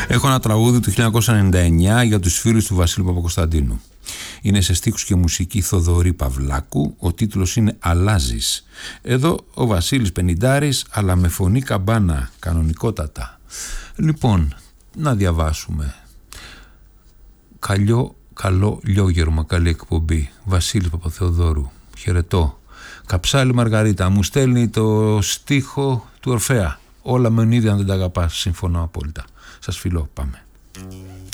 Έχω ένα τραγούδι του 1999 για τους φίλους του Βασίλη Παπακοσταντίνου. Είναι σε στίχους και μουσική Θοδωρή Παυλάκου. Ο τίτλος είναι «Αλλάζεις». Εδώ ο Βασίλης Πενιντάρης, αλλά με φωνή καμπάνα, κανονικότατα. Λοιπόν, να διαβάσουμε. Καλό λιόγερμα, καλή εκπομπή. Βασίλη Παπαθεοδόρου, χαιρετώ. Καψάλη Μαργαρίτα, μου στέλνει το στίχο του Ορφέα. Όλα με ίδια αν δεν τα αγαπάς, συμφωνώ απόλυτα. Σας φιλώ, πάμε.